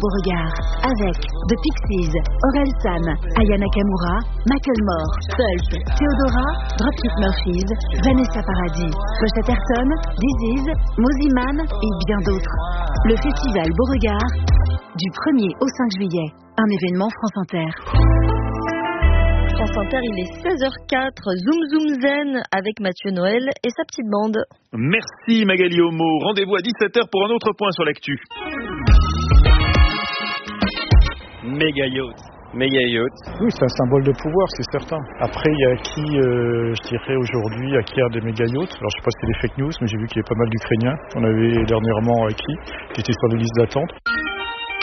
Beauregard. Avec The Pixies, Orelsan, Aya Nakamura, Macklemore, Pulp, Theodora, Dropkick Murphys, Vanessa Paradis, Rochette Ayrton, Disease, Mosiman et bien d'autres. Le festival Beauregard du 1er au 5 juillet. Un événement France Inter. France Inter, il est 16h04, Zoom Zoom Zen avec Mathieu Noël et sa petite bande. Merci Magali Homo. Rendez-vous à 17h pour un autre point sur l'actu. Méga yacht. Oui, c'est un symbole de pouvoir, c'est certain. Après, il y a qui, je dirais aujourd'hui, acquiert des méga yachts. Alors, je sais pas si c'est des fake news, mais j'ai vu qu'il y avait pas mal d'Ukrainiens. On avait dernièrement acquis, qui étaient sur les listes d'attente.